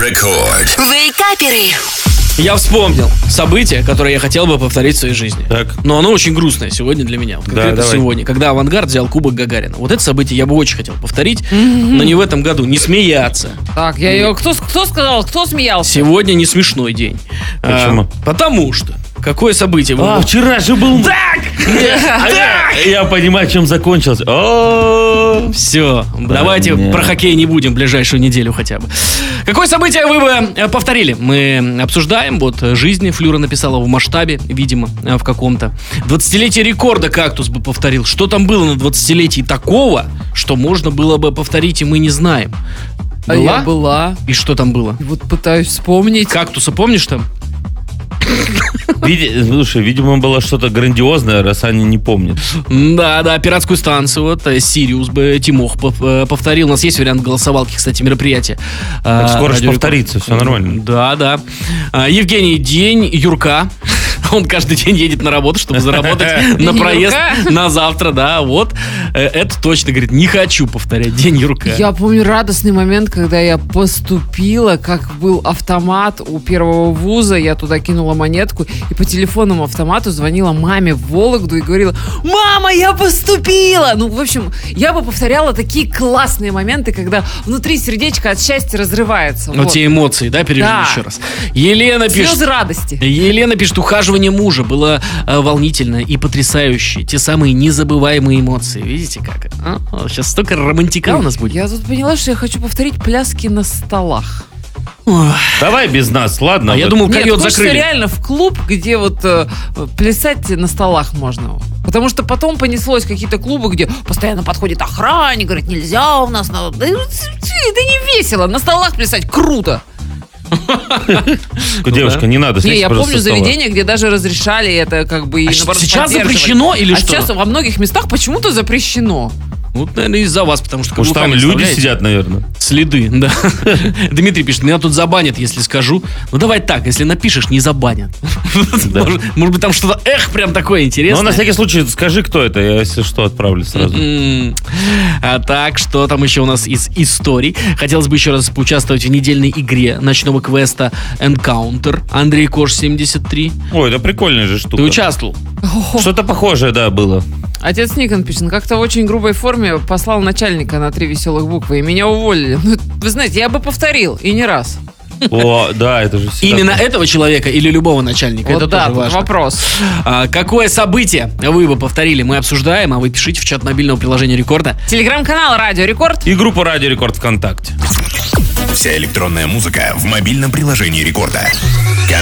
Рекорд. Вейкаперы. Я вспомнил событие, которое я хотел бы повторить в своей жизни. Так. Но оно очень грустное сегодня для меня. Вот конкретно давай. сегодня, когда «Авангард» взял Кубок Гагарина. Вот это событие я бы очень хотел повторить, но не в этом году. Не смеяться. Так, я ее... Кто сказал? Кто смеялся? Сегодня не смешной день. Почему? Потому что. Какое событие? Вчера же был... Так! Я понимаю, чем закончилось. Все, давайте нет. про хоккей не будем в ближайшую неделю хотя бы. Какое событие вы бы повторили? Мы обсуждаем, вот жизни Флюра написала в масштабе, видимо, в каком-то. 20-летие рекорда «Кактус» бы повторил. Что там было на 20-летии такого, что можно было бы повторить, и мы не знаем? А я была. И что там было? Вот пытаюсь вспомнить. «Кактуса» помнишь там? Слушай, видимо, было что-то грандиозное, раз они не помнят. Да, пиратскую станцию, вот, Сириус бы Тимох повторил. У нас есть вариант голосовалки, кстати, мероприятия. Так скоро же Радио Рекорд. повторится, все нормально. Да. Евгений, день Юрка. Он каждый день едет на работу, чтобы заработать на проезд на завтра, да, вот. Это точно, говорит, не хочу повторять день Юрка. Я помню радостный момент, когда я поступила, как был автомат у первого вуза, я туда кинула монетку и по телефонному автомату звонила маме в Вологду и говорила: «Мама, я поступила!» Ну, в общем, я бы повторяла такие классные моменты, когда внутри сердечко от счастья разрывается. Вот те эмоции, да, пережили еще раз. Елена пишет... Слезы радости. Елена пишет, ухаживание мужа было волнительно и потрясающе. Те самые незабываемые эмоции. Видите как? Сейчас столько романтика у нас будет. Я тут поняла, что я хочу повторить пляски на столах. Давай без нас, ладно? А я думал, Нет, койот хочется закрыли. реально в клуб, где вот плясать на столах можно. Потому что потом понеслось какие-то клубы, где постоянно подходит охранник, говорит, нельзя у нас. Да не весело, на столах плясать круто. Девушка, не надо. Не, я помню заведения, где даже разрешали это как бы и наоборот сейчас поддерживали. запрещено или а что? сейчас во многих местах почему-то запрещено. Ну, наверное, из-за вас, потому что... Потому что там люди сидят, наверное. Следы, да. Дмитрий пишет, меня тут забанят, если скажу. Ну, давай так, если напишешь, не забанят. Может быть, там что-то, прям такое интересное. Ну, на всякий случай, скажи, кто это, я, если что, отправлю сразу. А так, что там еще у нас из историй? Хотелось бы еще раз поучаствовать в недельной игре ночного квеста Encounter. Андрей Кош, 73. Ой, это прикольная же штука. Ты участвовал? Что-то похожее, да, было. Отец Никон пишет, как-то в очень грубой форме послал начальника на 3 веселых буквы, и меня уволили. Ну, вы знаете, я бы повторил, и не раз. О, да, это же всегда... Именно этого человека или любого начальника? Вот это да, тоже тут важно. вопрос. Какое событие вы бы повторили? Мы обсуждаем, а вы пишите в чат мобильного приложения Рекорда. Телеграм-канал Радио Рекорд. И группа Радио Рекорд ВКонтакте. Вся электронная музыка в мобильном приложении Рекорда.